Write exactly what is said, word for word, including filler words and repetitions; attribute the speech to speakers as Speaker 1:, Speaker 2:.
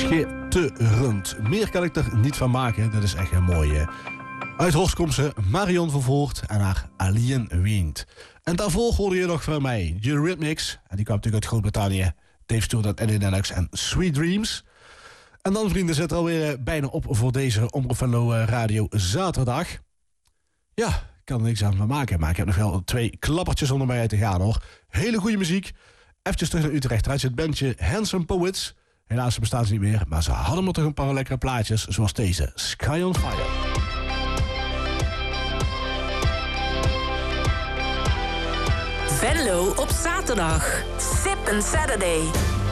Speaker 1: schitterend. Meer kan ik er niet van maken. Dat is echt een mooie. Uit Horst komt ze Marion van Voort en haar Alien Wind. En daarvoor hoorde je nog van mij Eurythmics. En die kwam natuurlijk uit Groot-Brittannië. Dave Stewart en Eddie Lennox en Sweet Dreams. En dan, vrienden, zit er alweer bijna op voor deze Omroep Venlo Radio zaterdag. Ja, ik kan er niks aan van maken. Maar ik heb nog wel twee klappertjes onder mij uit te gaan, hoor. Hele goede muziek. Even terug naar Utrecht. Daar is het bandje Handsome Poets. Helaas bestaan ze niet meer. Maar ze hadden maar toch een paar lekkere plaatjes. Zoals deze, Sky on Fire.
Speaker 2: Venlo op zaterdag. Sip and Saturday.